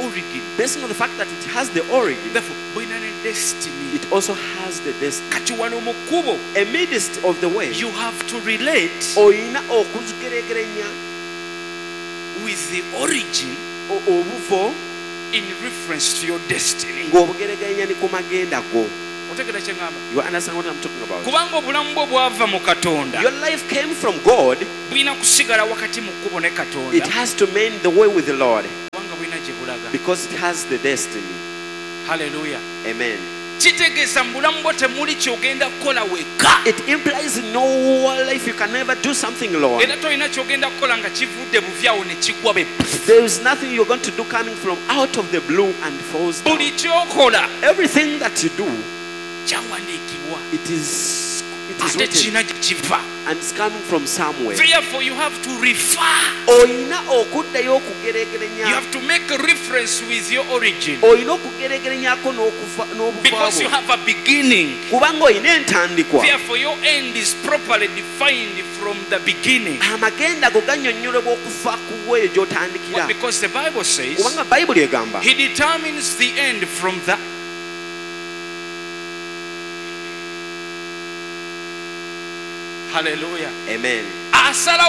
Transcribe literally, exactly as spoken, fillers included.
origin. Based on the fact that it has the origin, Therefore, bulina ne destiny. it also has the destiny. Kati wano mu kkubo, Amidst of the way, you have to relate oyina okugeregeranya with the origin o- obuvo in reference to your destiny. ng'obugeregeranya ne ku magenda go. Otegera kye ngamba? You understand what I'm talking about? Kubanga obulamu bwo bwava mu Katonda, Your life came from God. bulina kusigala wakati mu kkubo ne It Katonda, has to mend the way with the Lord kubanga bulina gye bulaga. because it has the destiny. Hallelujah. Amen. Kitegeeza mu bulamu bwo temuli kyogenda kukola wekka, It implies in no life you can never do something alone. era tolina kyogenda kukola nga kivudde buvyawo ne kigwa be. There is nothing you're going to do coming from out of the blue and falls down. Buli kyokola Everything that you do, kyawandiikibwa it is it is ate written kirina gye kiva. and it's coming from somewhere. Therefore you have to refer, Oyina okuddayo you okugeregeranya. have to make a reference with your origin, Oyina okugeregeranyako n'okuva because you n'obuvaabo. have a beginning. Kubanga oyina entandikwa. Therefore your end is properly defined from the beginning. Amagenda go gannyonnyolebwa okufa ku bwe gy'otandikira. Because the Bible says Kubanga Bayibuli egamba he determines the end from the Hallelujah. Amen. Asalawo